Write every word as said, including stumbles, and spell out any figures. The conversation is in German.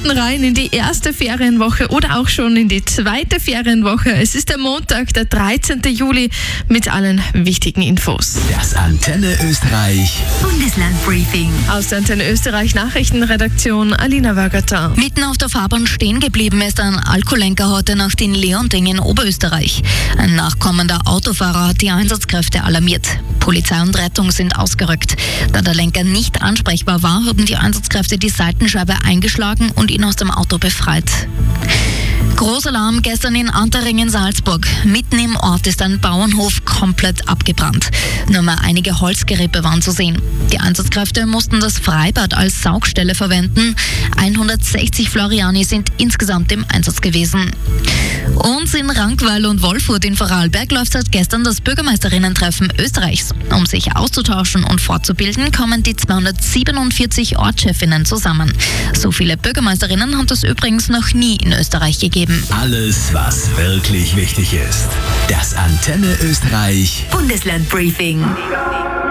mitten rein in die erste Ferienwoche oder auch schon in die zweite Ferienwoche. Es ist der Montag, der dreizehnten Juli mit allen wichtigen Infos. Das Antenne Österreich Bundeslandbriefing. Aus der Antenne Österreich Nachrichtenredaktion Alina Wagata. Mitten auf der Fahrbahn stehen geblieben ist ein Alkoholenker heute nach den Leonding in Oberösterreich. Ein nachkommender Autofahrer hat die Einsatzkräfte alarmiert. Polizei und Rettung sind ausgerückt. Da der Lenker nicht ansprechbar war, haben die Einsatzkräfte die Seitenscheibe eingeschlagen und ihn aus dem Auto befreit. Großalarm gestern in Antering, Salzburg. Mitten im Ort ist ein Bauernhof komplett abgebrannt. Nur mehr einige Holzgerippe waren zu sehen. Die Einsatzkräfte mussten das Freibad als Saugstelle verwenden. hundertsechzig Floriani sind insgesamt im Einsatz gewesen. Und in Rankweil und Wolfurt in Vorarlberg läuft seit gestern das Bürgermeisterinnen-Treffen Österreichs. Um sich auszutauschen und fortzubilden, kommen die zweihundertsiebenundvierzig Ortschefinnen zusammen. So viele Bürgermeisterinnen hat es übrigens noch nie in Österreich gegeben. Alles, was wirklich wichtig ist. Das Antenne Österreich Bundeslandbriefing.